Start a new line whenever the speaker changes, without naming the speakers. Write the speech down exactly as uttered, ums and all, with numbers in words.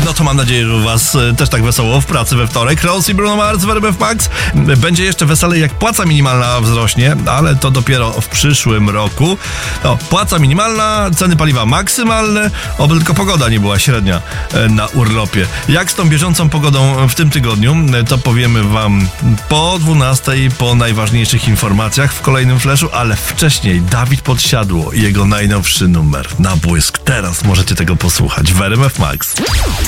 No to mam nadzieję, że u was e, też tak wesoło w pracy we wtorek. Rose i Bruno Mars w R M F Max. Będzie jeszcze weselej, jak płaca minimalna wzrośnie, ale to dopiero w przyszłym roku. No, płaca minimalna, ceny paliwa maksymalne, oby tylko pogoda nie była średnia e, na urlopie. Jak z tą bieżącą pogodą w tym tygodniu, e, to powiemy wam po dwunastej, po najważniejszych informacjach w kolejnym flashu, ale wcześniej Dawid Podsiadło i jego najnowszy numer Na błysk. Teraz możecie tego posłuchać w R M F Max.